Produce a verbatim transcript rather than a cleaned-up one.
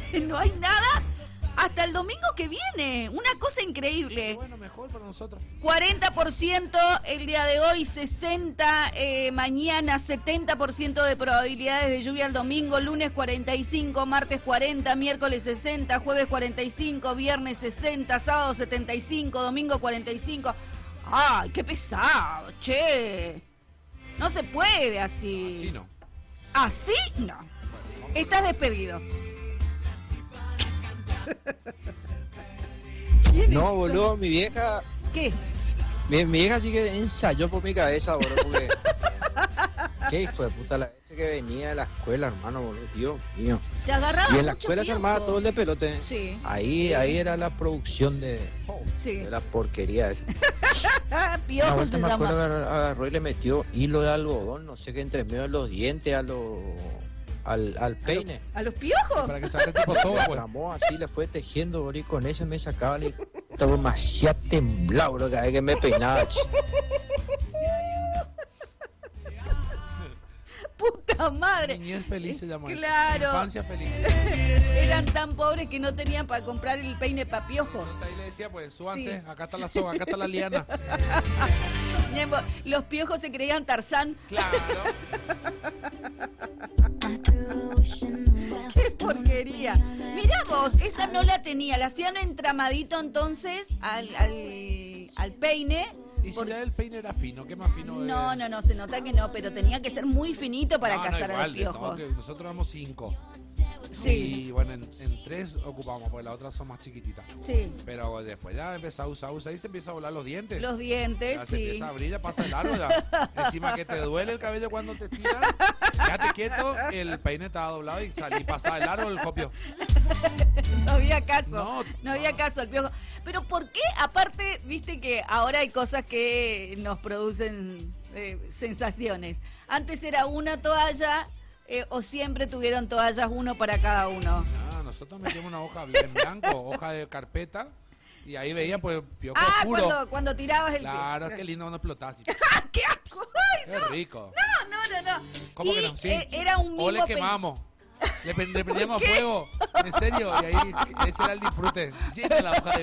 No hay nada hasta el domingo que viene. Una cosa increíble. Bueno, mejor para nosotros. cuarenta por ciento el día de hoy, sesenta por ciento eh, mañana, setenta por ciento de probabilidades de lluvia el domingo, lunes cuarenta y cinco, martes cuarenta, miércoles sesenta, jueves cuarenta y cinco, viernes sesenta, sábado setenta y cinco, domingo cuarenta y cinco. ¡Ay, qué pesado, che! No se puede así. Así no. ¿Así? No. Estás despedido. No, boludo, mi vieja... ¿Qué? Mi, mi vieja sí que ensayó por mi cabeza, boludo, porque... Qué hijo de puta la vez que venía de la escuela, hermano, boludo, Dios mío. Se agarraba Y en la mucho escuela se piojo. armaba todo el de pelote. Sí. Ahí, Sí. ahí era la producción de, Sí. de la porquería esa. Una Piojo vuelta se me acuerdo llama. que agarró y le metió hilo de algodón, no sé qué, entre medio de los dientes a los... Al, al peine. ¿A los piojos? Para que salga tipo soba, pues. Ramó así, le fue tejiendo, boludo, y con eso me sacaba, le estaba demasiado temblado, boludo, cada vez que me peinaba. Che. ¡Puta madre! Niñez feliz se llama eso. Claro. Infancia feliz. Eran tan pobres que no tenían para comprar el peine para piojos. Entonces ahí le decía, pues, súbanse, Sí. acá está la soga, acá está la liana. Los piojos se creían Tarzán. Claro. ¡Qué porquería! Mirá vos, esa no la tenía. La hacían entramadito entonces al, al, al peine. Y si Por- ya el peine era fino, ¿qué más fino? No, es? no, no, se nota que no, pero tenía que ser muy finito para No, no, cazar a igual, los de todo piojos. que nosotros éramos cinco. Sí, Y bueno, en, en tres ocupamos, porque las otras son más chiquititas. sí. Pero después ya empieza a usar, usar y se empieza a volar los dientes. Los dientes, Ya se sí. empieza a abrir, ya pasa el largo ya. Encima que te duele el cabello cuando te tiran, quédate quieto, el peine estaba doblado y salí, pasaba el largo el copio. No había caso. No, No, no. había caso al piojo. Pero ¿por qué? Aparte, viste que ahora hay cosas que nos producen eh, sensaciones. Antes era una toalla eh, o siempre tuvieron toallas uno para cada uno. Ah, nosotros metíamos una hoja en blanco, hoja de carpeta, y ahí veían pues piojo Ah, oscuro. cuando, cuando tirabas el Claro, pie. qué lindo cuando explotaba así. ¡Ah, qué asco! ¡Ay, Qué rico. no, no, no, no! ¿Cómo Y, que no? Sí. eh, era un mismo O le pe- quemamos. Le, pre- le prendíamos fuego. En serio. Y ahí ese era el disfrute. Llena la hoja de